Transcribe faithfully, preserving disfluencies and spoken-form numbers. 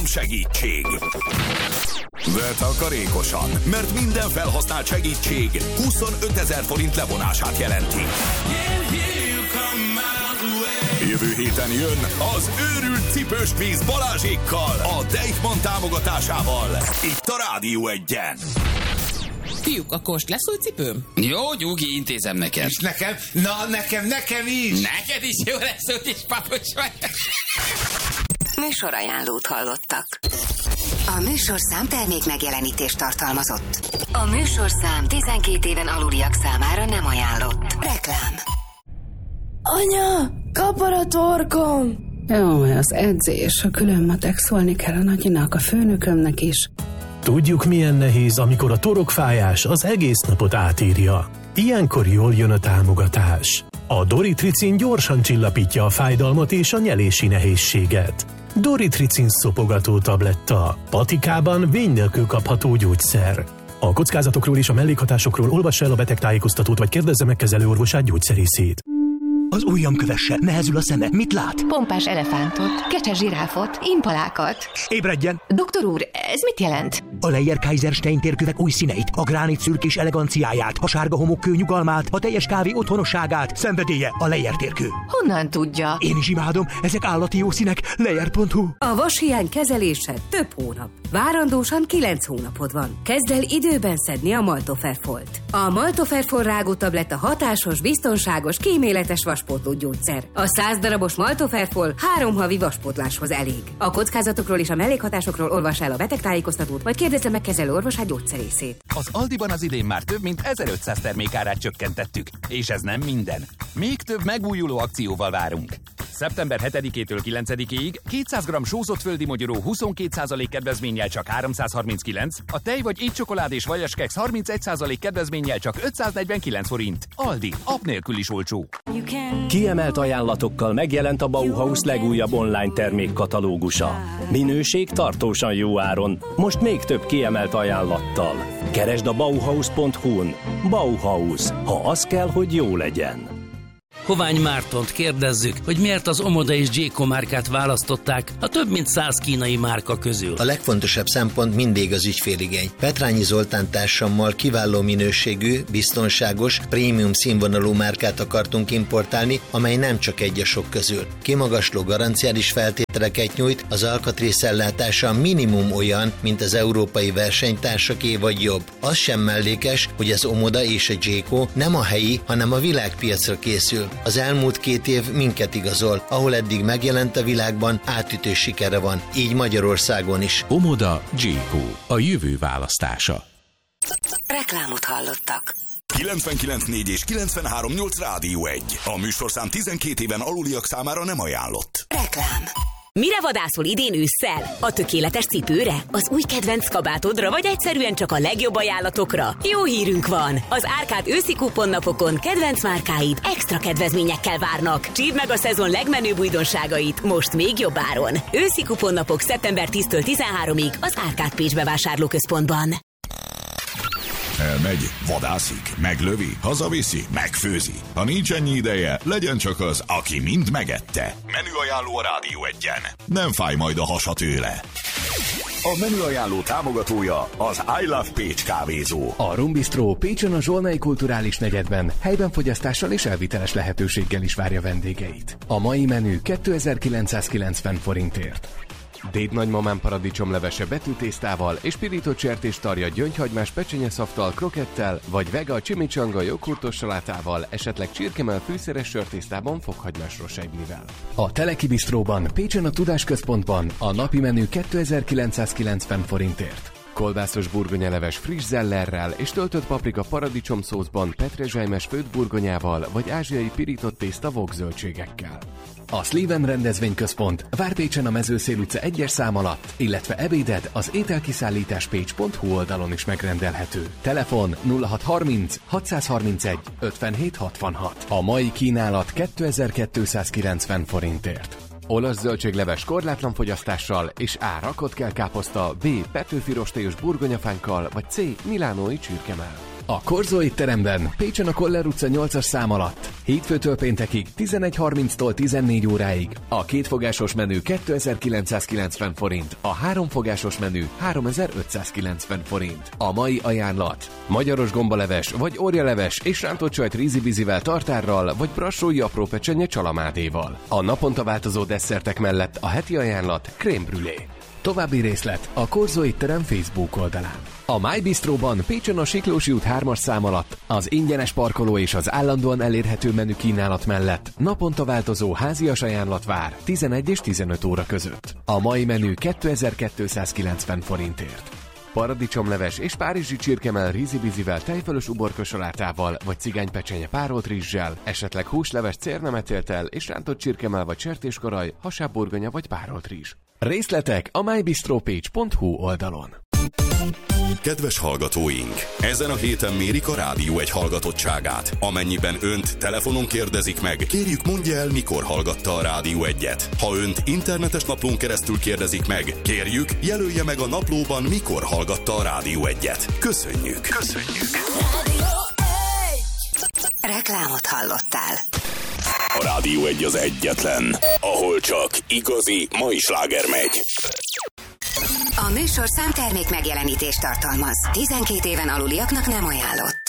segítség. De takarékosan, mert minden felhasznált segítség huszonötezer forint levonását jelenti. Jövő héten jön az őrült cipős kvíz Balázsékkal, a Deichmann támogatásával, itt a Rádió Egyen. Fiúk, akkor most lesz új cipőm? Jó, Gyugi, intézem neked. És nekem? Na, nekem, nekem is! Neked is jó lesz úgyis, papucs vagy. Műsorajánlót hallottak. A műsorszám termék megjelenítést tartalmazott. A műsorszám tizenkét éven aluliak számára nem ajánlott. Reklám. Anya, kapar a torkom! Jaj, az edzés, a külön matek, szólni kell a nagyinak, a főnökömnek is. Tudjuk, milyen nehéz, amikor a torokfájás az egész napot átírja. Ilyenkor jól jön a támogatás. A Doritricin gyorsan csillapítja a fájdalmat és a nyelési nehézséget. Doritricin szopogató tabletta. Patikában vény nélkül kapható gyógyszer. A kockázatokról és a mellékhatásokról olvassa el a betegtájékoztatót, vagy kérdezze meg kezelőorvosát, gyógyszerészét. Az ujjam kövesse, nehezül a szeme. Mit lát? Pompás elefántot, kecses zsiráfot, impalákat. Ébredjen! Doktor úr, ez mit jelent? A Leyer-Kaiser-Stein térkövek új színeit, a gránit szürkés eleganciáját, a sárga homokkő nyugalmát, a teljes kávé otthonosságát, szenvedélye a Leyer térkő. Honnan tudja? Én is imádom, ezek állati jó színek. Leyer pont hu. A vashiány kezelése több hónap. Várandósan kilenc hónapod van. Kezd el időben szedni a Maltoferfolt. A Maltoferfol rágó tabletta hatásos, biztonságos, kíméletes vaspótló gyógyszer. A száz darabos Maltoferfol három havi vaspótláshoz elég. A kockázatokról és a mellékhatásokról olvass el a betegtájékoztatót, vagy kérdezze meg kezelő orvosát, gyógyszerészét. Az Aldiban az idén már több mint ezerötszáz termékárát csökkentettük. És ez nem minden. Még több megújuló akcióval várunk. szeptember hetedikétől kilencedikéig kétszáz gramm sózott földi mogyoró huszonkét százalék kedvezménnyel csak háromszázharminckilenc, a tej vagy étcsokolád és vajaskeks harmincegy százalék kedvezménnyel csak ötszáznegyvenkilenc forint. Aldi, app nélkül is olcsó. Kiemelt ajánlatokkal megjelent a Bauhaus legújabb online termékkatalógusa. Minőség tartósan jó áron, most még több kiemelt ajánlattal. Keresd a bauhaus pont hu-n. Bauhaus, ha az kell, hogy jó legyen. Hovány Mártont kérdezzük, hogy miért az Omoda és Gyéko márkát választották a több mint száz kínai márka közül. A legfontosabb szempont mindig az ügyféligény. Petrányi Zoltán társammal kiváló minőségű, biztonságos, prémium színvonalú márkát akartunk importálni, amely nem csak egy a sok közül. Kimagasló garanciális feltételeket nyújt, az alkatrészellátása minimum olyan, mint az európai versenytársaké vagy jobb. Az sem mellékes, hogy az Omoda és a Gyéko nem a helyi, hanem a világpiacra készül. Az elmúlt két év minket igazol, ahol eddig megjelent a világban, átütő sikere van, így Magyarországon is. Omoda Gyéko, a jövő választása. Reklámot hallottak. kilencvenkilenc négy és kilencvenhárom nyolc Rádió egy. A műsorszám tizenkét éven aluliak számára nem ajánlott. Reklám. Mire vadászol idén ősszel? A tökéletes cipőre? Az új kedvenc kabátodra? Vagy egyszerűen csak a legjobb ajánlatokra? Jó hírünk van! Az Árkád őszi kuponnapokon kedvenc márkáid extra kedvezményekkel várnak. Csípd meg a szezon legmenőbb újdonságait most még jobb áron. Őszi kuponnapok szeptember tíztől tizenháromig az Árkád Pécs bevásárlóközpontban. Elmegy, vadászik, meglövi, hazaviszi, megfőzi. Ha nincs ennyi ideje, legyen csak az, aki mind megette. Menüajánló a Rádió Egyen. Nem fáj majd a hasa tőle. A menüajánló támogatója az I Love Pécs kávézó. A Rum Bistro Pécsen a Zsolnai Kulturális Negyedben helyben fogyasztással és elviteles lehetőséggel is várja vendégeit. A mai menü kétezer-kilencszázkilencven forintért. Déd nagymamám paradicsomlevese betűtésztával és pirított sertéstarja gyöngyhagymás pecsenyeszaftal, krokettel, vagy vega chimichanga joghurtos salátával, esetleg csirkemell fűszeres sörtésztában fokhagymás rosejblivel. A Teleki Bistróban, Pécsen a Tudásközpontban a napi menü kétezer-kilencszázkilencven forintért. Kolbászos burgonyaleves friss zellerrel és töltött paprika paradicsomszószban, petrezselymes főtt burgonyával vagy ázsiai pirított tészta vokzöldségekkel. A Sleven rendezvényközpont Várpécsen a Mezőszél utca egyes szám alatt, illetve ebéded az ételkiszállítás pécs pont hu oldalon is megrendelhető. Telefon nulla hat harminc hatszázharmincegy ötvenhét hatvanhat. A mai kínálat kétezer-kétszázkilencven forintért. Olasz zöldségleves korlátlan fogyasztással és A. rakott kell káposzta, B. Petőfi rostélyos burgonyafánkkal vagy C. milánói csirkemell. A Korzo étteremben, Pécsen a Koller utca nyolcas szám alatt. Hétfőtől péntekig tizenegy harminctól tizennégy óráig. A kétfogásos menü kétezer-kilencszázkilencven forint, a háromfogásos menü háromezer-ötszázkilencven forint. A mai ajánlat: magyaros gombaleves vagy orjaleves és rántott sajt rízibizivel, tartárral vagy brassói apró pecsenye csalamádéval. A naponta változó desszertek mellett a heti ajánlat crème brûlée. További részlet a Korzo étterem Facebook oldalán. A My Bistróban Pécsen a Siklósi út hármas szám alatt az ingyenes parkoló és az állandóan elérhető menü kínálat mellett naponta változó házias ajánlat vár tizenegy és tizenöt óra között. A mai menü kétezer-kétszázkilencven forintért. Paradicsomleves és párizsi csirkemell rízibizivel, tejfölös uborka salátával vagy cigánypecsenye párolt rizssel, esetleg húsleves cérnemetéltel és rántott csirkemell vagy sertéskaraj, hasábburgonya vagy párolt rizs. Részletek a my bistro page pont hu oldalon. Kedves hallgatóink! Ezen a héten mérik a Rádió egy hallgatottságát. Amennyiben önt telefonon kérdezik meg, kérjük, mondja el, mikor hallgatta a Rádió egyet. Ha önt internetes naplón keresztül kérdezik meg, kérjük, jelölje meg a naplóban, mikor hallgatta a Rádió egyet. Köszönjük! Köszönjük! Reklámot hallottál. A Rádió egy az egyetlen, ahol csak igazi mai sláger megy. A műsorszám termék megjelenítést tartalmaz. tizenkét éven aluliaknak nem ajánlott.